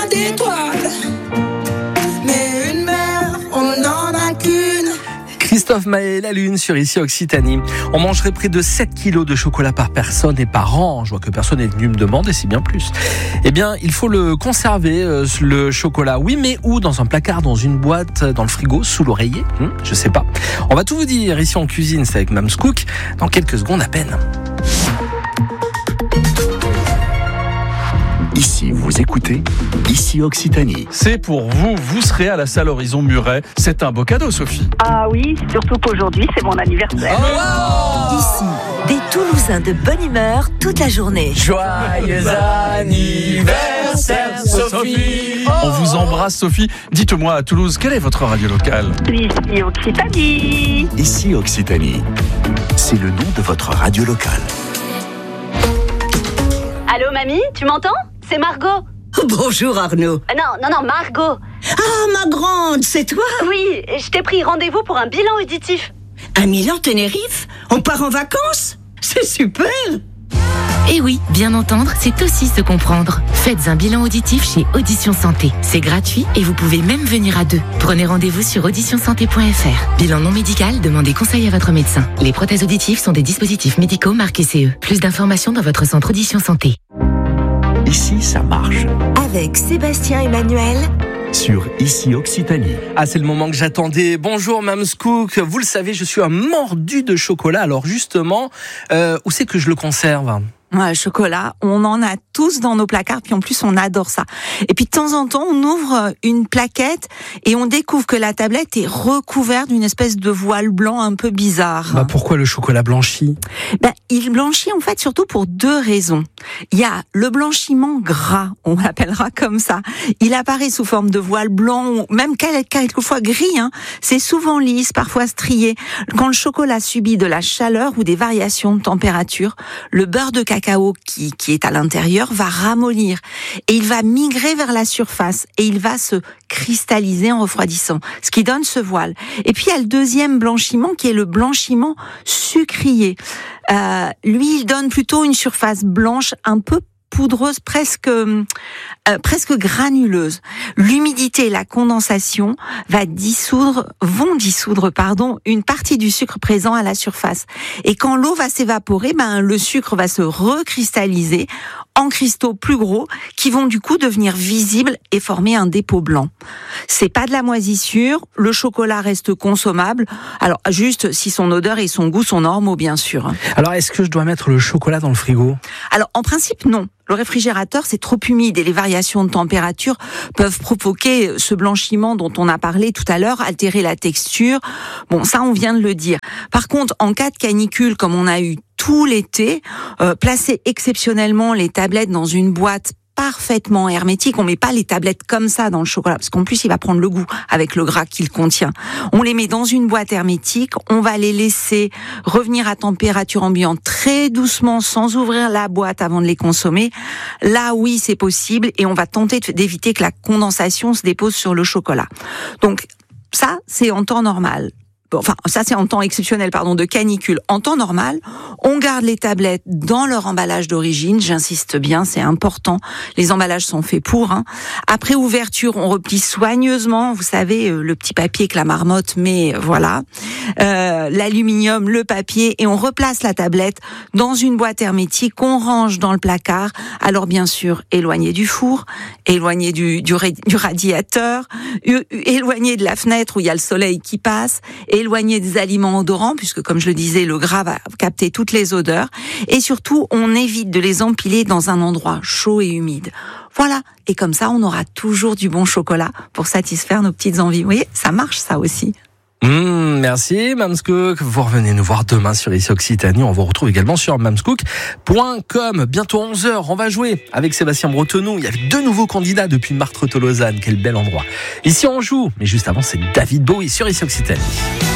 d'étoiles, mais une mer, on n'en a qu'une. Christophe Maé, la Lune sur Ici Occitanie. On mangerait près de 7 kilos de chocolat par personne et par an. Je vois que personne n'est venu me demander, c'est bien plus. Eh bien, il faut le conserver, le chocolat. Oui, mais où? Dans un placard, dans une boîte, dans le frigo, sous l'oreiller? Je sais pas. On va tout vous dire ici en cuisine, c'est avec Mams Cook, dans quelques secondes à peine. Ici, vous écoutez Ici Occitanie. C'est pour vous, vous serez à la salle Horizon Muret. C'est un beau cadeau, Sophie. Ah oui, surtout qu'aujourd'hui, c'est mon anniversaire. Ici, des Toulousains de bonne humeur toute la journée. Joyeux anniversaire, Sophie. On vous embrasse, Sophie. Dites-moi, à Toulouse, quelle est votre radio locale? Ici Occitanie. Ici Occitanie. C'est le nom de votre radio locale. Allô, mamie, tu m'entends? C'est Margot. Bonjour Arnaud. Non, Margot. Ah, ma grande, c'est toi? Oui, je t'ai pris rendez-vous pour un bilan auditif. À Milan-Tenerife? On part en vacances? C'est super! Et oui, bien entendre, c'est aussi se comprendre. Faites un bilan auditif chez Audition Santé. C'est gratuit et vous pouvez même venir à deux. Prenez rendez-vous sur auditionsanté.fr. Bilan non médical, demandez conseil à votre médecin. Les prothèses auditives sont des dispositifs médicaux marqués CE. Plus d'informations dans votre centre Audition Santé. Ici, ça marche. Avec Sébastien Emmanuel. Sur Ici Occitanie. Ah, c'est le moment que j'attendais. Bonjour Mams Cook. Vous le savez, je suis un mordu de chocolat. Alors justement, où c'est que je le conserve ? Le chocolat, on en a tous dans nos placards, puis en plus on adore ça. Et puis de temps en temps, on ouvre une plaquette et on découvre que la tablette est recouverte d'une espèce de voile blanc un peu bizarre. Pourquoi le chocolat blanchit ? Il blanchit en fait surtout pour deux raisons. Il y a le blanchiment gras, on l'appellera comme ça. Il apparaît sous forme de voile blanc, même quelquefois gris. C'est souvent lisse, parfois strié. Quand le chocolat subit de la chaleur ou des variations de température, le beurre de cacao qui est à l'intérieur va ramollir et il va migrer vers la surface et il va se cristalliser en refroidissant, ce qui donne ce voile. Et puis il y a le deuxième blanchiment qui est le blanchiment sucrier. Lui, il donne plutôt une surface blanche un peu poudreuse, presque granuleuse. L'humidité et la condensation vont dissoudre, une partie du sucre présent à la surface. Et quand l'eau va s'évaporer, le sucre va se recristalliser en cristaux plus gros qui vont du coup devenir visibles et former un dépôt blanc. C'est pas de la moisissure, le chocolat reste consommable. Alors juste si son odeur et son goût sont normaux, bien sûr. Alors est-ce que je dois mettre le chocolat dans le frigo ? Alors en principe non. Le réfrigérateur, c'est trop humide et les variations de température peuvent provoquer ce blanchiment dont on a parlé tout à l'heure, altérer la texture. Bon, ça, on vient de le dire. Par contre, en cas de canicule, comme on a eu tout l'été, placer exceptionnellement les tablettes dans une boîte parfaitement hermétique. On met pas les tablettes comme ça dans le chocolat, parce qu'en plus, il va prendre le goût avec le gras qu'il contient. On les met dans une boîte hermétique, on va les laisser revenir à température ambiante très doucement, sans ouvrir la boîte avant de les consommer. Là, oui, c'est possible, et on va tenter d'éviter que la condensation se dépose sur le chocolat. Donc, ça, c'est en temps normal. Ça c'est en temps exceptionnel, de canicule. En temps normal, on garde les tablettes dans leur emballage d'origine. J'insiste bien, c'est important. Les emballages sont faits pour. Après ouverture, on replie soigneusement. Vous savez, le petit papier que la marmotte met, l'aluminium, le papier, et on replace la tablette dans une boîte hermétique qu'on range dans le placard. Alors bien sûr, éloigné du four, éloigné du radiateur, éloigné de la fenêtre où il y a le soleil qui passe, éloigné des aliments odorants, puisque comme je le disais, le gras va capter toutes les odeurs. Et surtout, on évite de les empiler dans un endroit chaud et humide. Voilà. Et comme ça, on aura toujours du bon chocolat pour satisfaire nos petites envies. Vous voyez, ça marche ça aussi. Merci Mams Cook. Vous revenez nous voir demain sur Ici Occitanie. On vous retrouve également sur mamscook.com. Bientôt 11h, on va jouer avec Sébastien Bretonneau. Il y avait 2 nouveaux candidats depuis Marthe-Tolosane. Quel bel endroit. Ici on joue, mais juste avant c'est David Bowie sur Ici Occitanie.